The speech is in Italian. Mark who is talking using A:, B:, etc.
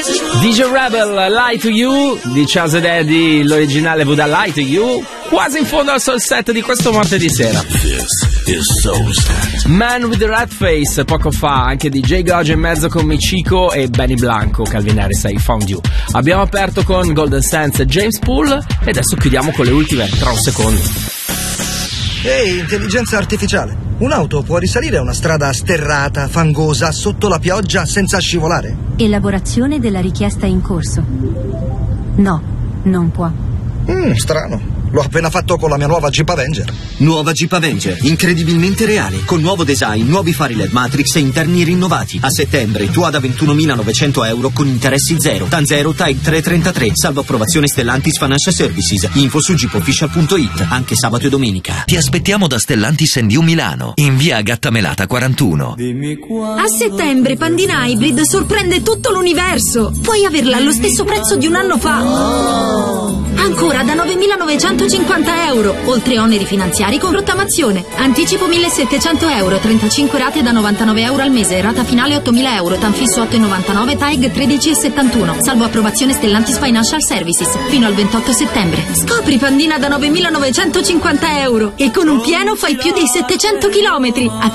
A: DJ Rebel, Lie to You di Chaz & Eddie, l'originale Buddha Lie to You, quasi in fondo al sol set di questo martedì sera. Man with the Red Face, poco fa anche DJ Gojo in mezzo con Michiko e Benny Blanco, Calvin Harris, I Found You. Abbiamo aperto con Golden Sands e James Poole e adesso chiudiamo con le ultime tra un secondo.
B: Ehi, intelligenza artificiale, un'auto può risalire una strada sterrata, fangosa, sotto la pioggia senza scivolare?
C: Elaborazione della richiesta in corso. No, non può.
B: Strano. L'ho appena fatto con la mia nuova Jeep Avenger.
D: Nuova Jeep Avenger, incredibilmente reale, con nuovo design, nuovi fari LED Matrix e interni rinnovati. A settembre tua da 21.900 euro con interessi zero. Tanzero Type 333, salvo approvazione Stellantis Financial Services. Info su jeepofficial.it, anche sabato e domenica.
E: Ti aspettiamo da Stellantis & New Milano, in via Gattamelata 41.
F: A settembre Pandina Hybrid sorprende tutto l'universo. Puoi averla allo stesso prezzo di un anno fa. Ancora da 9.950 euro, oltre oneri finanziari con rottamazione. Anticipo 1.700 euro, 35 rate da 99 euro al mese, rata finale 8.000 euro, tanfisso 8,99, TAEG 13,71, salvo approvazione Stellantis Financial Services, fino al 28 settembre. Scopri Pandina da 9.950 euro e con un pieno fai più di 700 chilometri.